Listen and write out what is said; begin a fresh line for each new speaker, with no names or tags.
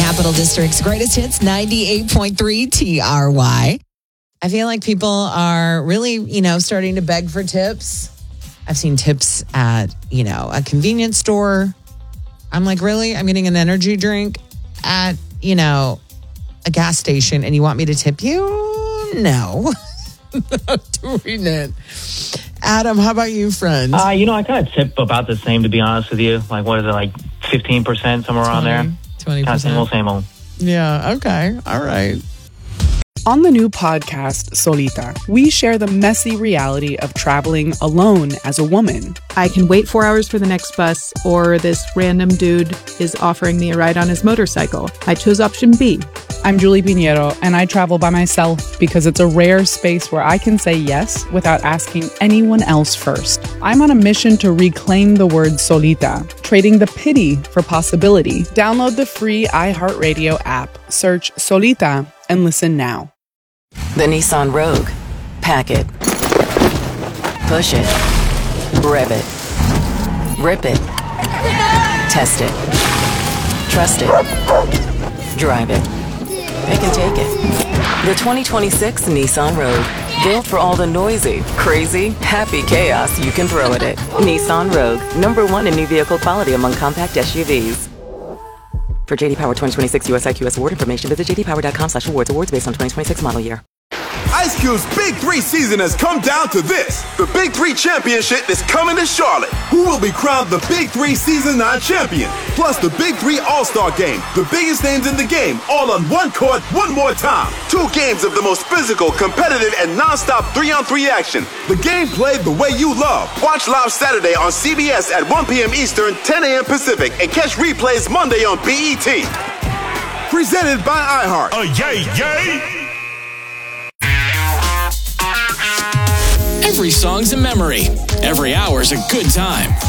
Capital District's greatest hits, 98.3 TRY. I feel like people are really, starting to beg for tips. I've seen tips at, a convenience store. I'm like, really? I'm getting an energy drink at, a gas station and you want me to tip you? No. Not doing it. Adam, how about you, friend?
I kind of tip about the same, to be honest with you. Like, what is it, like 15%, somewhere around there?
20%.
Kind of same old.
Yeah, okay. All right.
On the new podcast, Solita, we share the messy reality of traveling alone as a woman.
I can wait 4 hours for the next bus, or this random dude is offering me a ride on his motorcycle. I chose option B.
I'm Julie Pinheiro, and I travel by myself because it's a rare space where I can say yes without asking anyone else first. I'm on a mission to reclaim the word solita, trading the pity for possibility. Download the free iHeartRadio app, search Solita, and listen now.
The Nissan Rogue. Pack it. Push it. Rev it. Rip it. Test it. Trust it. Drive it. Pick and take it. The 2026 Nissan Rogue. Built for all the noisy, crazy, happy chaos you can throw at it. Nissan Rogue. #1 in new vehicle quality among compact SUVs. For JD Power 2026 US IQS award information, visit jdpower.com/awards. Awards based on 2026 model year.
Ice Cube's Big 3 season has come down to this. The Big 3 Championship is coming to Charlotte. Who will be crowned the Big 3 Season 9 champion? Plus the Big 3 All-Star Game. The biggest names in the game, all on one court, one more time. 2 games of the most physical, competitive, and non-stop 3-on-3 action. The game played the way you love. Watch live Saturday on CBS at 1 p.m. Eastern, 10 a.m. Pacific, and catch replays Monday on BET. Presented by iHeart.
Yay! Every song's a memory. Every hour's a good time.